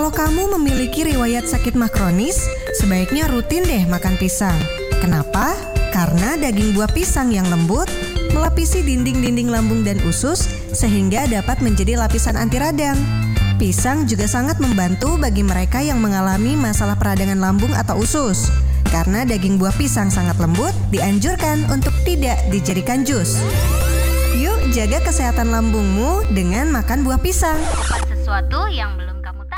Kalau kamu memiliki riwayat sakit mah kronis, sebaiknya rutin deh makan pisang. Kenapa? Karena daging buah pisang yang lembut melapisi dinding-dinding lambung dan usus sehingga dapat menjadi lapisan anti radang. Pisang juga sangat membantu bagi mereka yang mengalami masalah peradangan lambung atau usus. Karena daging buah pisang sangat lembut, dianjurkan untuk tidak dijadikan jus. Yuk jaga kesehatan lambungmu dengan makan buah pisang. Bukan sesuatu yang